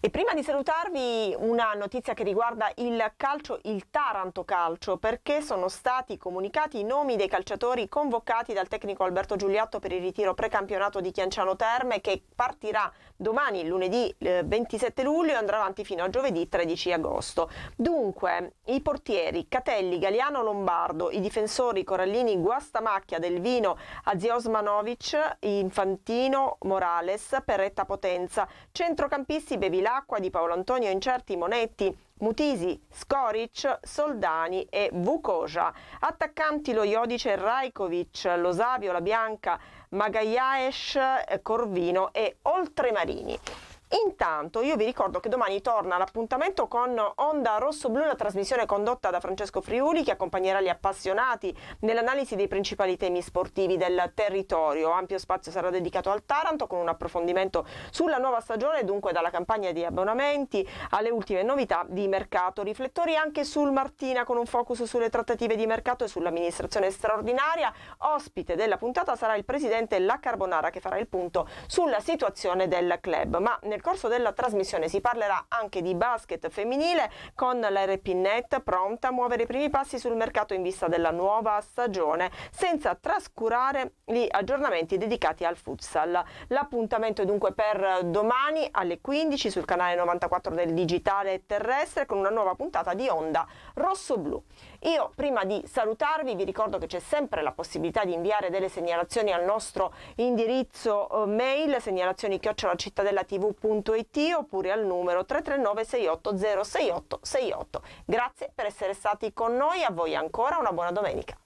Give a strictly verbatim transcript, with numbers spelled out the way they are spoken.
E prima di salutarvi una notizia che riguarda il calcio, il Taranto Calcio, perché sono stati comunicati i nomi dei calciatori convocati dal tecnico Alberto Giuliatto per il ritiro precampionato di Chianciano Terme, che partirà domani, lunedì eh, ventisette luglio, e andrà avanti fino a giovedì tredici agosto. Dunque, i portieri Catelli, Galiano, Lombardo, i difensori Corallini, Guastamacchia, Del Vino, Aziosmanovic, Infantino, Morales, Perretta, Potenza, centrocampisti Bevilacqua, Di Paolo Antonio, Incerti, Monetti, Mutisi, Skoric, Soldani e Vukoja. Attaccanti lo Jodice, Rajkovic, Lo Savio, La Bianca, Magajaes, Corvino e Oltremarini. Intanto io vi ricordo che domani torna l'appuntamento con Onda Rosso Blu, la trasmissione condotta da Francesco Friuli, che accompagnerà gli appassionati nell'analisi dei principali temi sportivi del territorio. Ampio spazio sarà dedicato al Taranto, con un approfondimento sulla nuova stagione, dunque dalla campagna di abbonamenti alle ultime novità di mercato. Riflettori anche sul Martina, con un focus sulle trattative di mercato e sull'amministrazione straordinaria. Ospite della puntata sarà il presidente La Carbonara, che farà il punto sulla situazione del club. Ma nel corso della trasmissione si parlerà anche di basket femminile, con la R P Net pronta a muovere i primi passi sul mercato in vista della nuova stagione, senza trascurare gli aggiornamenti dedicati al futsal. L'appuntamento è dunque per domani alle quindici sul canale novantaquattro del digitale terrestre, con una nuova puntata di Onda Rosso Blu. Io, prima di salutarvi, vi ricordo che c'è sempre la possibilità di inviare delle segnalazioni al nostro indirizzo eh, mail, segnalazioni chiocciola cittadella tv punto it, oppure al numero tre tre nove sei otto zero sei otto sei otto. Grazie per essere stati con noi, a voi ancora una buona domenica.